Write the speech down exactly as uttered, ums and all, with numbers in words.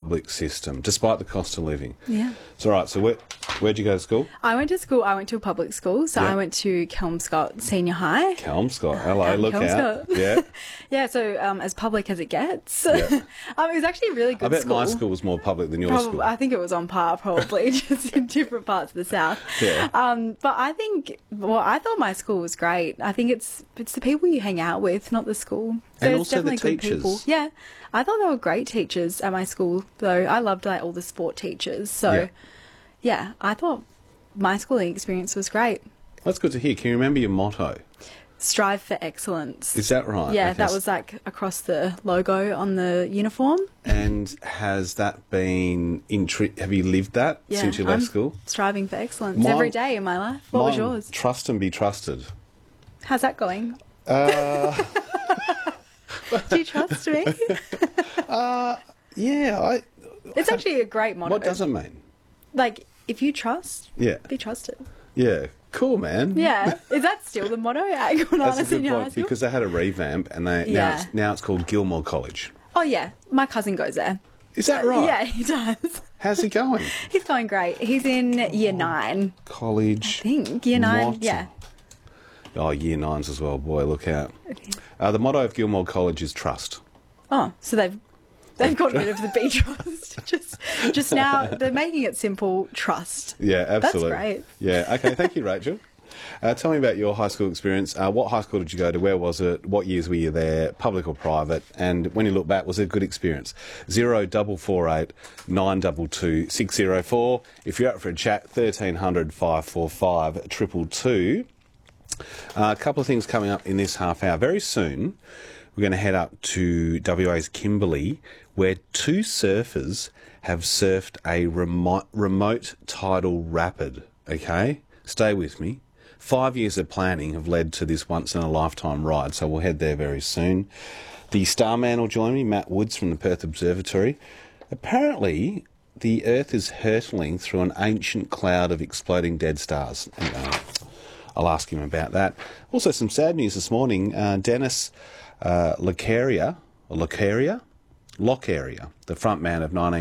public system, despite the cost of living. Yeah. It's all right. So where, where'd you go to school? I went to school, I went to a public school, so Yeah. I went to Kelmscott Senior High. Kelmscott. Hello, Um, look out. Kelmscott. Yeah. Yeah, so um, as public as it gets. Yeah. um, it was actually a really good I bet school. my school was more public than your Probably, school. I think it was on par, probably, just in different parts of the south. Yeah. Um, but I think, well, I thought my school was great. I think it's it's the people you hang out with, not the school. So And it's also the definitely good people. teachers. Yeah, I thought they were great teachers at my school, though. I loved like all the sport teachers. So, Yeah. yeah, I thought my schooling experience was great. That's good to hear. Can you remember your motto? Strive for excellence. Is that right? Yeah, Okay. that was like across the logo on the uniform. And has that been in? Tri- have you lived that Yeah, since you left I'm scholl? striving for excellence Mine- every day in my life. What was Mine, yours? Trust and be trusted. How's that going? Uh, Do you trust me? yeah. I. It's actually a great motto. What does it mean? Like, if you trust, Yeah. be trusted. Yeah. Cool, man. Yeah. Is that still the motto at That's Glenana a good Senior High point School? because they had a revamp and they now Yeah. it's, now it's called Gilmore College. Oh, yeah. My cousin goes there. Is that right? Yeah, he does. How's he going? He's going great. He's in year nine. College. I think. Year nine. What? Yeah. Oh, year nines as well. Boy, look out. Uh, the motto of Gilmore College is trust. Oh, so they've they've got rid of the B trust. just just now they're making it simple. Trust. Yeah, absolutely. That's great. Yeah. Okay. Thank you, Rachel. Uh, tell me about your high school experience. Uh, what high school did you go to? Where was it? What years were you there? Public or private? And when you look back, was it a good experience? Zero double four eight nine double two six zero four. If you're up for a chat, thirteen hundred five four five triple two. Uh, a couple of things coming up in this half hour. Very soon, we're going to head up to W A's Kimberley, where two surfers have surfed a remote, remote tidal rapid. Okay? Stay with me. Five years of planning have led to this once-in-a-lifetime ride, so we'll head there very soon. The Starman will join me, Matt Woods from the Perth Observatory. Apparently, the Earth is hurtling through an ancient cloud of exploding dead stars. And, uh, I'll ask him about that. Also, some sad news this morning. Uh, Dennis uh, Locaria, or Locaria? Locaria, the front man of nineteen